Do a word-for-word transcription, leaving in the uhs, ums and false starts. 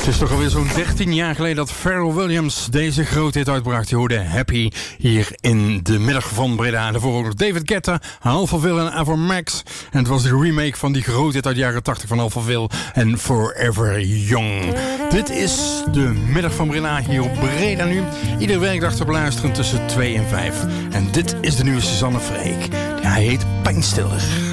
Het is toch alweer zo'n dertien jaar geleden dat Pharrell Williams deze grote hit uitbracht. Je hoorde Happy hier in de middag van Breda. Daarvoor ook nog David Guetta, Alphaville en Ava Max. En het was de remake van die grote hit uit de jaren tachtig van Alphaville en Forever Young. Dit is de middag van Breda hier op Breda nu. Iedere werkdag te beluisteren tussen twee en vijf. En dit is de nieuwe Suzanne Freek. Hij heet Pijnstiller.